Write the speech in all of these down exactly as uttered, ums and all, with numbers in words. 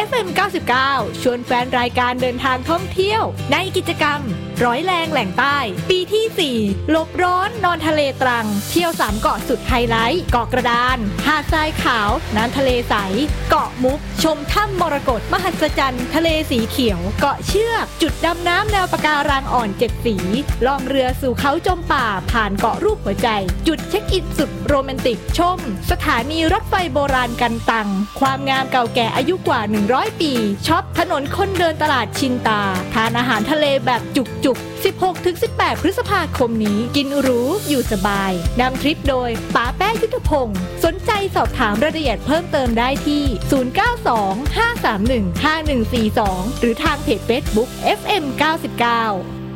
เอฟ เอ็ม เก้าสิบเก้า ชวนแฟนรายการเดินทางท่องเที่ยวในกิจกรรมร้อยแรงแหล่งใต้ปีที่สี่หลบร้อนนอนทะเลตรังเที่ยวสามเกาะสุดไฮไลท์เกาะกระดานหาดทรายขาวน้ำทะเลใสเกาะมุกชมถ้ำมรกตมหัศจรรย์ทะเลสีเขียวเกาะเชือกจุดดำน้ำแนวปะการังอ่อนเจ็ดสีล่องเรือสู่เขาจมป่าผ่านเกาะรูปหัวใจจุดเช็คอินสุดโรแมนติกชมสถานีรถไฟโบราณกันตังความงามเก่าแก่อายุกว่าหนึ่งร้อยปีช็อปถนนคนเดินตลาดชินตาทานอาหารทะเลแบบจุกๆ สิบหกถึงสิบแปด พฤษภาคมนี้กินหรูอยู่สบายนำทริปโดยป๋าแป้ยุทธพงศ์สนใจสอบถามรายละเอียดเพิ่มเติมได้ที่ ศูนย์ เก้า สอง ห้า สาม หนึ่ง ห้า หนึ่ง สี่ สอง หรือทางเพจ Facebook เอฟ เอ็ม เก้าสิบเก้า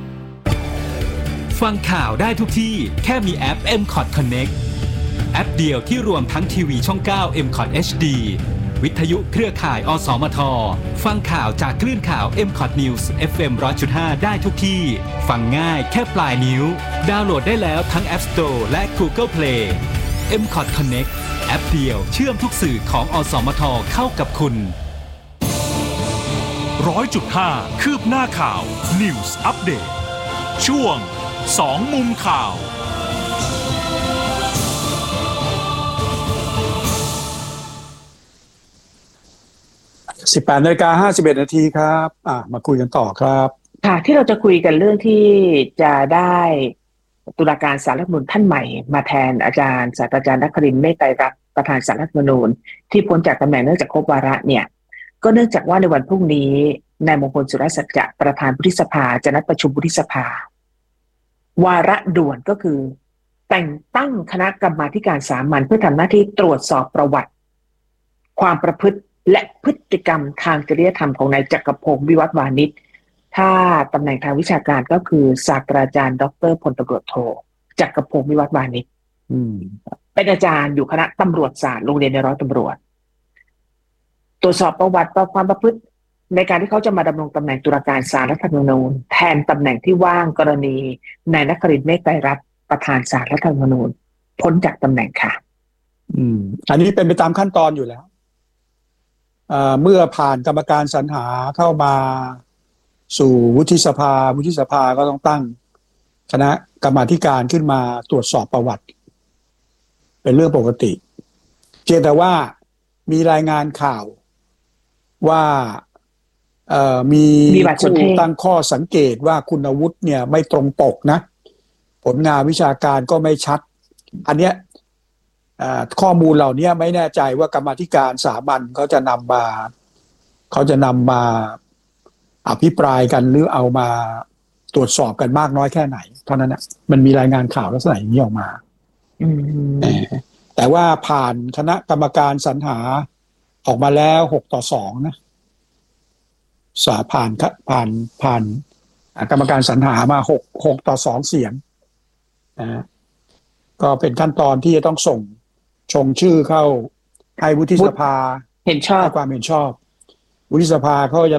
ฟังข่าวได้ทุกที่แค่มีแอป เอ็ม คอท Connect แอปเดียวที่รวมทั้งทีวีช่อง เก้า เอ็ม คอท เอช ดี วิทยุเครือข่าย อสมท ฟังข่าวจากคลื่นข่าว เอ็ม คอท News เอฟ เอ็ม หนึ่งร้อยจุดห้า ได้ทุกที่ฟังง่ายแค่ปลายนิ้วดาวน์โหลดได้แล้วทั้ง App Store และ Google Play เอ็ม คอท Connect แอปเดียวเชื่อมทุกสื่อของอสมทเข้ากับคุณหนึ่งร้อยจุดห้า คืบหน้าข่าว News Update ช่วงสองมุมข่าวสิบแปดนาฬิกาห้าสิบเอ็ดนาทีครับอ่ะมาคุยกันต่อครับค่ะที่เราจะคุยกันเรื่องที่จะได้ตุลาการศาลรัฐธรรมนูญท่านใหม่มาแทนอาจารย์ศาสตราจารย์นครินทร์เมฆไตรรัตน์ประธานศาลรัฐธรรมนูญที่พ้นจากตำแหน่งเนื่องจากครบวาระเนี่ยก็เนื่องจากว่าในวันพรุ่งนี้นายมงคลสุรสัจจะประธานวุฒิสภาจะนัดประชุมวุฒิสภาวาระด่วนก็คือแต่งตั้งคณะกรรมาธิการสามัญเพื่อทำหน้าที่ตรวจสอบประวัติความประพฤติและพฤติกรรมทางจริยธรรมของนายจักรพงศ์วิวัฒน์วานิชถ้าตำแหน่งทางวิชาการก็คือศาสตราจารย์ดรพลตำรวจโทจักรพงศ์วิวัฒน์วานิชเป็นอาจารย์อยู่คณะตำรวจศาสตร์โรงเรียนในร้อยตำรวจตรวจสอบประวัติความประพฤติในการที่เขาจะมาดำรงตำแหน่งตุลาการศาลรัฐธรรมนูญแทนตำแหน่งที่ว่างกรณีนายนครินทร์เมฆไตรรัตน์ประธานศาลรัฐธรรมนูญพ้นจากตำแหน่งค่ะอืมอันนี้เป็นไปตามขั้นตอนอยู่แล้วเมื่อผ่านกรรมการสรรหาเข้ามาสู่วุฒิสภาวุฒิสภาก็ต้องตั้งคณะกรรมาธิการขึ้นมาตรวจสอบประวัติเป็นเรื่องปกติเพียงแต่ว่ามีรายงานข่าวว่าเอ่อมีผู้ตั้งข้อสังเกตว่าคุณวุฒิเนี่ยไม่ตรงปกนะผลงานวิชาการก็ไม่ชัดอันเนี้ยข้อมูลเหล่านี้ไม่แน่ใจว่ากรรมาธิการสามัญเขาจะนำมาเขาจะนำมาอภิปรายกันหรือเอามาตรวจสอบกันมากน้อยแค่ไหนเท่านั้นนะมันมีรายงานข่าวลักษณะอย่างนี้ออกมาแต่ว่าผ่านคณะกรรมการสรรหาออกมาแล้วหกต่อสองนะสาผ่านผ่านผ่านกรรมการสรรหามาหกหกต่อสองเสียงนะก็เป็นขั้นตอนที่จะต้องส่งชงชื่อเข้าให้วุฒิสภาเห็นชอบความเห็นชอบวุฒิสภาเขาจะ